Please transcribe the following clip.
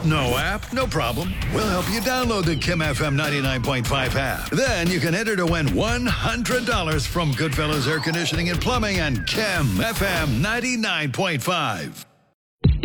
No app? No problem. We'll help you download the Kim FM 99.5 app. Then you can enter to win $100 from Goodfellas Air Conditioning and Plumbing and Kim FM 99.5.